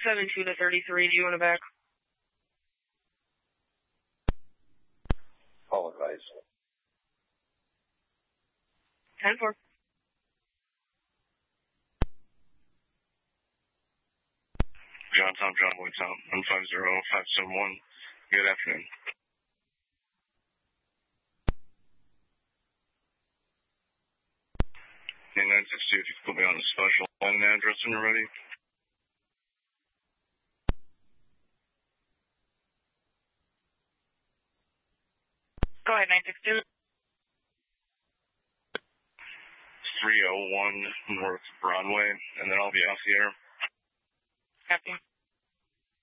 72 to 33, do you want to back? Call advice. 10-4. John Boy Tom, 150571. Good afternoon. And 962, if you could put me on a special line and address when you're ready. Go ahead, 962. 301 North Broadway, and then I'll be off the air. Copy.